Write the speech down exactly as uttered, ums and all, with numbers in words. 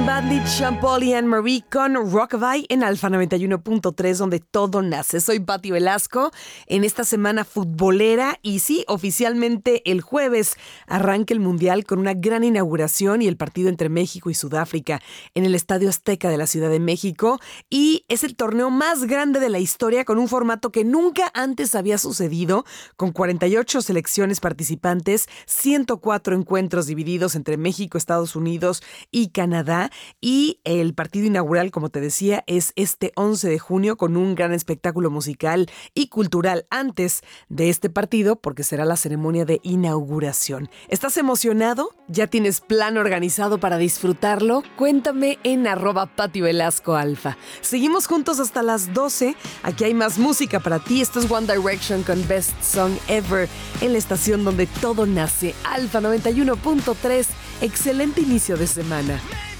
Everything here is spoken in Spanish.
Bandit, Sean Paul y Anne-Marie con Rockabye en Alfa noventa y uno punto tres, donde todo nace. Soy Pati Velasco en esta semana futbolera y sí, oficialmente el jueves arranca el Mundial con una gran inauguración y el partido entre México y Sudáfrica en el Estadio Azteca de la Ciudad de México, y es el torneo más grande de la historia con un formato que nunca antes había sucedido, con cuarenta y ocho selecciones participantes, ciento cuatro encuentros divididos entre México, Estados Unidos y Canadá. Y el partido inaugural, como te decía, es este once de junio con un gran espectáculo musical y cultural antes de este partido, porque será la ceremonia de inauguración. ¿Estás emocionado? ¿Ya tienes plan organizado para disfrutarlo? Cuéntame en arroba Pati Velasco Alfa. Seguimos juntos hasta las doce. Aquí hay más música para ti. Esto es One Direction con Best Song Ever en la estación donde todo nace. Alfa noventa y uno punto tres. Excelente inicio de semana.